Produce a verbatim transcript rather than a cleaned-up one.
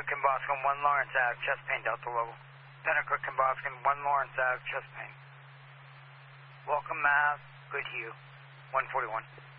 Pennacook and Boston, one Lawrence Ave, chest pain, Delta level. Pennacook and Boston, one Lawrence Ave, chest pain. Welcome, Mass. Good Hugh, one forty-one.